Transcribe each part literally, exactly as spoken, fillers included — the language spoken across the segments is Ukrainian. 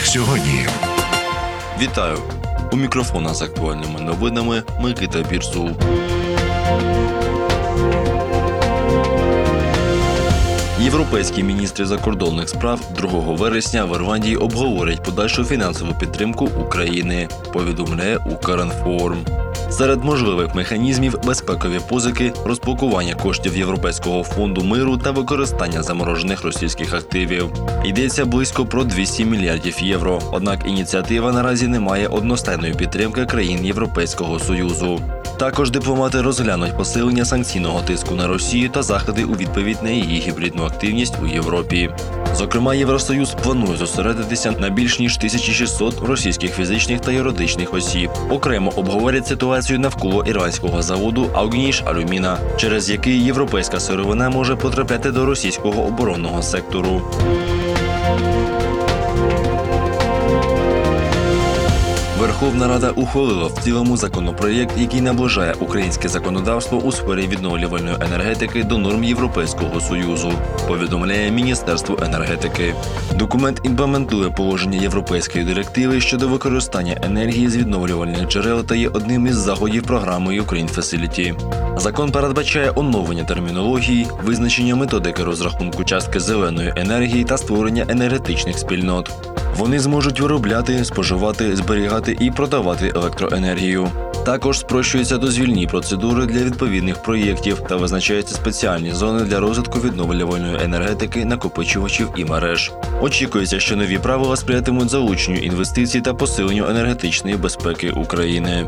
них сьогодні. Вітаю! У мікрофона з актуальними новинами Микита Бірзул. Європейські міністри закордонних справ другого вересня в Ірландії обговорять подальшу фінансову підтримку України, повідомляє Укрінформ. Серед можливих механізмів – безпекові позики, розблокування коштів Європейського фонду миру та використання заморожених російських активів. Йдеться близько про двісті мільярдів євро, однак ініціатива наразі не має одностайної підтримки країн Європейського Союзу. Також дипломати розглянуть посилення санкційного тиску на Росію та заходи у відповідь на її гібридну активність у Європі. Зокрема, Євросоюз планує зосередитися на більш ніж тисяча шістсот російських фізичних та юридичних осіб. Окремо обговорять ситуацію навколо ірландського заводу Aughніш Алюміна, через який європейська сировина може потрапляти до російського оборонного сектору. Верховна Рада ухвалила в цілому законопроєкт, який наближає українське законодавство у сфері відновлювальної енергетики до норм Європейського Союзу, повідомляє Міністерство енергетики. Документ імплементує положення Європейської директиви щодо використання енергії з відновлювальних джерел та є одним із заходів програми Ukraine Facility. Закон передбачає оновлення термінології, визначення методики розрахунку частки зеленої енергії та створення енергетичних спільнот. Вони зможуть виробляти, споживати, зберігати і продавати електроенергію. Також спрощуються дозвільні процедури для відповідних проєктів та визначаються спеціальні зони для розвитку відновлювальної енергетики, накопичувачів і мереж. Очікується, що нові правила сприятимуть залученню інвестицій та посиленню енергетичної безпеки України.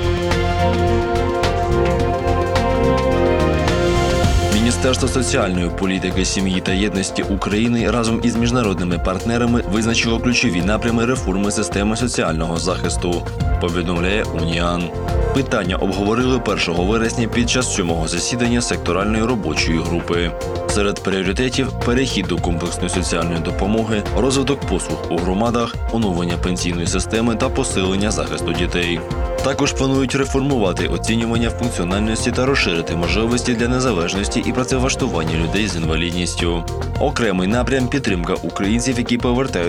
Міністерство соціальної політики, сім'ї та єдності України разом із міжнародними партнерами визначило ключові напрями реформи системи соціального захисту, повідомляє Уніан. Питання обговорили першого вересня під час сьомого засідання секторальної робочої групи. Серед пріоритетів – перехід до комплексної соціальної допомоги, розвиток послуг у громадах, оновлення пенсійної системи та посилення захисту дітей. Також планують реформувати оцінювання функціональності та розширити можливості для незалежності і працевлаштування людей з інвалідністю. Окремий напрям – підтримка українців, які повертаються